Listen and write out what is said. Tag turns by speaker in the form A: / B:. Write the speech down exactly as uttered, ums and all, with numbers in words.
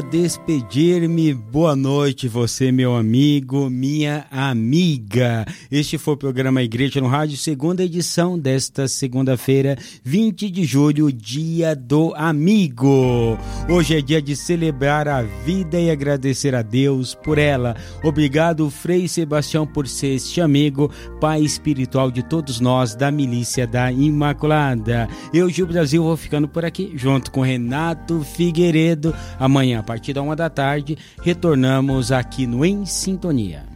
A: Despedir-me, boa noite você, meu amigo, minha amiga. Este foi o programa Igreja no Rádio, segunda edição desta segunda-feira, vinte de julho, dia do amigo. Hoje é dia de celebrar a vida e agradecer a Deus por ela. Obrigado, Frei Sebastião, por ser este amigo, pai espiritual de todos nós da Milícia da Imaculada. Eu, Gil Brasil, vou ficando por aqui, junto com Renato Figueiredo. Amanhã, a partir da uma da tarde, retornamos aqui no Em Sintonia.